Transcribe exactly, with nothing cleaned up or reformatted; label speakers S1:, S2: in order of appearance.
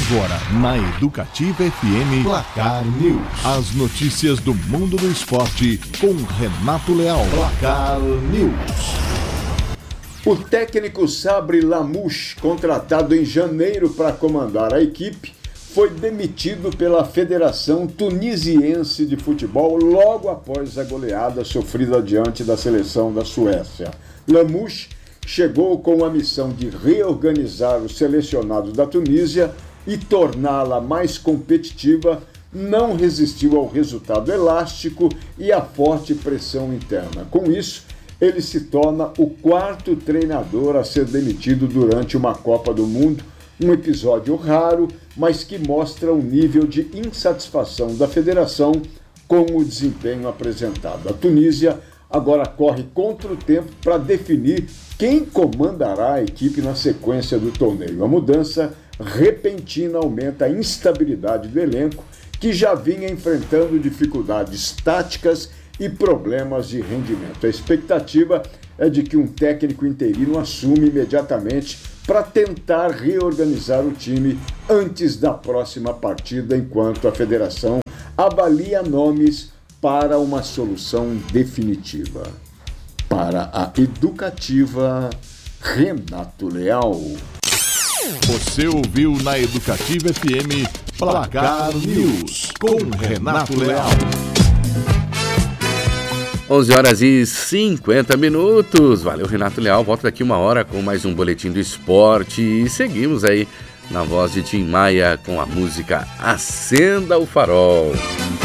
S1: Agora, na Educativa F M, Placar News. As notícias do mundo do esporte com Renato Leal. Placar News.
S2: O técnico Sabri Lamouche, contratado em janeiro para comandar a equipe, foi demitido pela Federação Tunisiense de Futebol logo após a goleada sofrida diante da seleção da Suécia. Lamouche chegou com a missão de reorganizar os selecionados da Tunísia e torná-la mais competitiva, não resistiu ao resultado elástico e à forte pressão interna. Com isso, ele se torna o quarto treinador a ser demitido durante uma Copa do Mundo, um episódio raro, mas que mostra o nível de insatisfação da federação com o desempenho apresentado. A Tunísia agora corre contra o tempo para definir quem comandará a equipe na sequência do torneio. A mudança repentina aumenta a instabilidade do elenco, que já vinha enfrentando dificuldades táticas e problemas de rendimento. A expectativa é de que um técnico interino assuma imediatamente para tentar reorganizar o time antes da próxima partida, enquanto a federação avalia nomes para uma solução definitiva. Para a Educativa, Renato Leal.
S1: Você ouviu na Educativa F M Placar News com Renato Leal.
S3: onze horas e cinquenta minutos. Valeu, Renato Leal. Volto daqui uma hora com mais um Boletim do Esporte. E seguimos aí na voz de Tim Maia com a música Acenda o Farol.